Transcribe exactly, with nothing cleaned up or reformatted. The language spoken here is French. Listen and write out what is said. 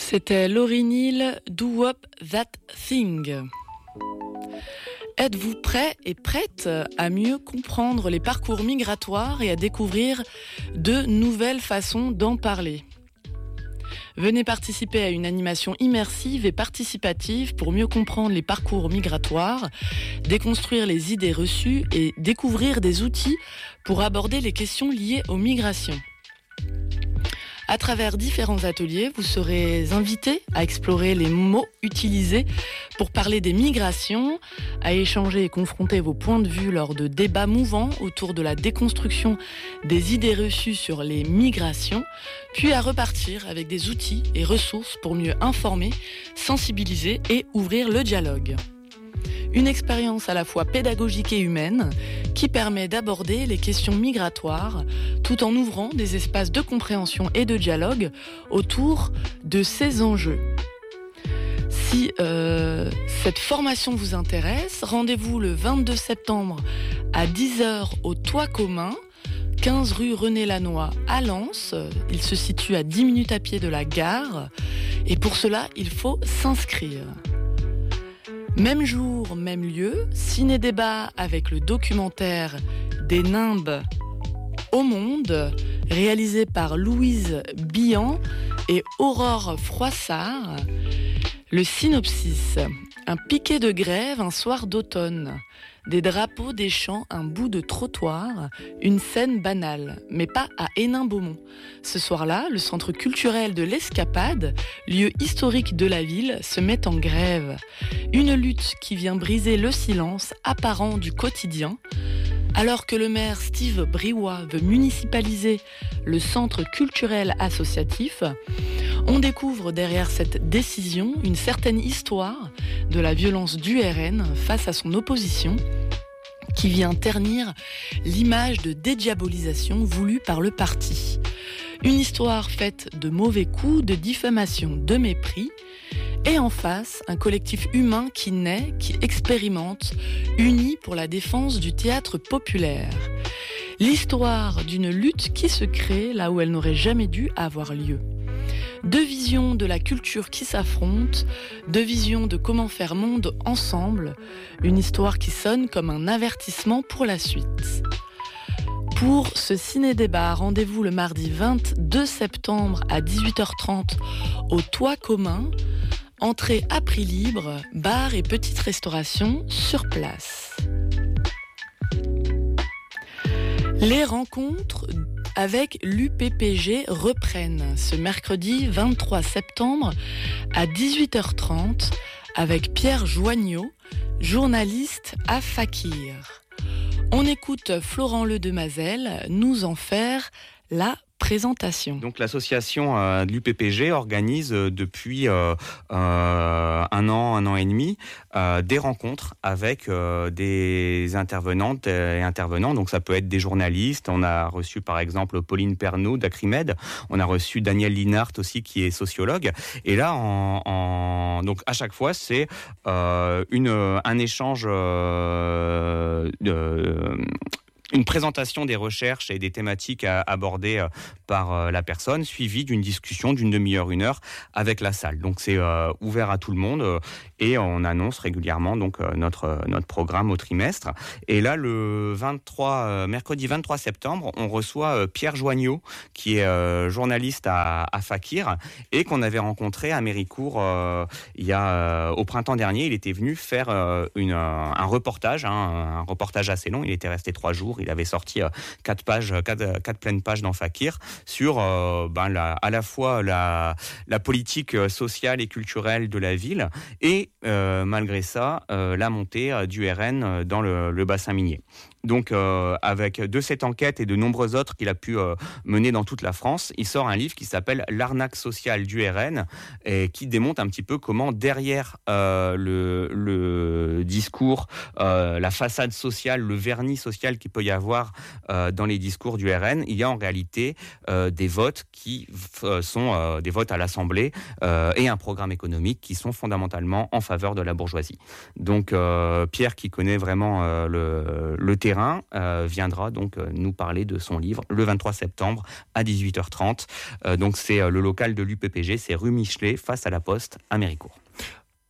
C'était Laurie Neal, Do Up That Thing. Êtes-vous prêt et prête à mieux comprendre les parcours migratoires et à découvrir de nouvelles façons d'en parler ? Venez participer à une animation immersive et participative pour mieux comprendre les parcours migratoires, déconstruire les idées reçues et découvrir des outils pour aborder les questions liées aux migrations. À travers différents ateliers, vous serez invités à explorer les mots utilisés pour parler des migrations, à échanger et confronter vos points de vue lors de débats mouvants autour de la déconstruction des idées reçues sur les migrations, puis à repartir avec des outils et ressources pour mieux informer, sensibiliser et ouvrir le dialogue. Une expérience à la fois pédagogique et humaine qui permet d'aborder les questions migratoires tout en ouvrant des espaces de compréhension et de dialogue autour de ces enjeux. Si euh, cette formation vous intéresse, rendez-vous le vingt-deux septembre à dix heures au Toit Commun, quinze rue René Lannoy à Lens. Il se situe à dix minutes à pied de la gare et pour cela, il faut s'inscrire. Même jour, même lieu, ciné-débat avec le documentaire Des Nimbes au monde, réalisé par Louise Billan et Aurore Froissart. Le synopsis, un piquet de grève un soir d'automne. Des drapeaux, des chants, un bout de trottoir, une scène banale, mais pas à Hénin-Beaumont. Ce soir-là, le centre culturel de l'Escapade, lieu historique de la ville, se met en grève. Une lutte qui vient briser le silence apparent du quotidien. Alors que le maire Steve Briouat veut municipaliser le centre culturel associatif, on découvre derrière cette décision une certaine histoire de la violence du R N face à son opposition, qui vient ternir l'image de dédiabolisation voulue par le parti. Une histoire faite de mauvais coups, de diffamation, de mépris, et en face, un collectif humain qui naît, qui expérimente, uni pour la défense du théâtre populaire. L'histoire d'une lutte qui se crée là où elle n'aurait jamais dû avoir lieu. Deux visions de la culture qui s'affrontent, deux visions de comment faire monde ensemble, une histoire qui sonne comme un avertissement pour la suite. Pour ce ciné-débat, rendez-vous le mardi vingt-deux septembre à dix-huit heures trente au Toit Commun, entrée à prix libre, bar et petite restauration sur place. Les rencontres avec l'U P P G reprennent ce mercredi vingt-trois septembre à dix-huit heures trente avec Pierre Joignot, journaliste à Fakir. On écoute Florent Ledemazel nous en faire la présentation. Donc l'association euh, de l'U P P G organise euh, depuis euh, euh, un an, un an et demi, euh, des rencontres avec euh, des intervenantes et intervenants. Donc ça peut être des journalistes. On a reçu par exemple Pauline Pernaud d'Acrimed. On a reçu Daniel Linhart aussi qui est sociologue. Et là, en, en donc à chaque fois, c'est euh, une un échange euh, de une présentation des recherches et des thématiques abordées par la personne, suivie d'une discussion d'une demi-heure, une heure avec la salle. Donc c'est euh, ouvert à tout le monde euh, et on annonce régulièrement donc euh, notre notre programme au trimestre. Et là, le vingt-trois, euh, mercredi vingt-trois septembre, on reçoit euh, Pierre Joignot, qui est euh, journaliste à, à Fakir et qu'on avait rencontré à Méricourt euh, il y a euh, au printemps dernier. Il était venu faire euh, une un reportage, hein, un reportage assez long. Il était resté trois jours. Il avait sorti euh, quatre pages, quatre, quatre pleines pages dans Fakir sur euh, ben, la, à la fois la, la politique sociale et culturelle de la ville et euh, malgré ça euh, la montée euh, du R N dans le, le bassin minier. Donc, euh, avec de cette enquête et de nombreuses autres qu'il a pu euh, mener dans toute la France, il sort un livre qui s'appelle « L'arnaque sociale du R N » et qui démontre un petit peu comment derrière euh, le, le discours, euh, la façade sociale, le vernis social qu'il peut y avoir euh, dans les discours du R N, il y a en réalité euh, des votes qui f- sont euh, des votes à l'Assemblée euh, et un programme économique qui sont fondamentalement en faveur de la bourgeoisie. Donc, euh, Pierre, qui connaît vraiment euh, le, le terrain, terrain euh, viendra donc euh, nous parler de son livre le vingt-trois septembre à dix-huit heures trente. Euh, donc c'est euh, le local de l'U P P G, c'est rue Michelet, face à la Poste à Méricourt.